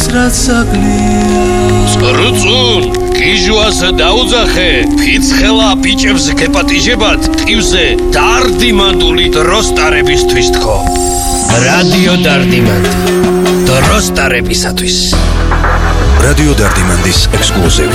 რაც აკლია რუწუნ გიჟვას დაუძახე ფიცხელა ბიჭებს გეპატიჟებათ ტივზე დარდიმანდული დროს ტარებისთვის თქო რადიო დარდიმანდი დროს ტარებისათვის რადიო დარდიმანდის ექსკლუზივი